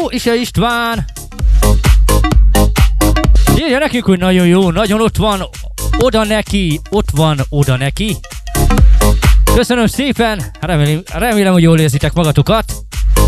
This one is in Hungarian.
Ise István! Írja nekünk, hogy nagyon jó, nagyon ott van, oda neki. Köszönöm szépen, remélem, hogy jól érzitek magatokat.